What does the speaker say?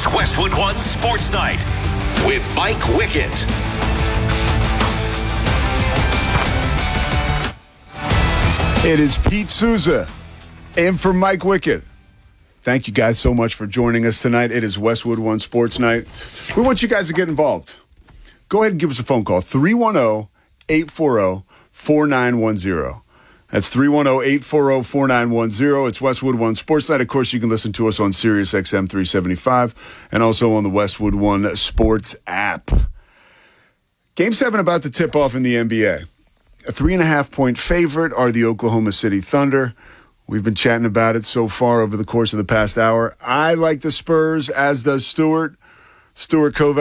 It's Westwood One Sports Night with Mike Wickett. It is Pete Souza and for Mike Wickett. Thank you guys so much for joining us tonight. It is Westwood One Sports Night. We want you guys to get involved. Go ahead and give us a phone call, 310-840-4910. That's 310-840-4910. It's Westwood One Sports Night. Of course, you can listen to us on Sirius XM 375 and also on the Westwood One Sports app. Game 7 about to tip off in the NBA. A 3.5-point favorite are the Oklahoma City Thunder. We've been chatting about it so far over the course of the past hour. I like the Spurs, as does Stuart Kovacs.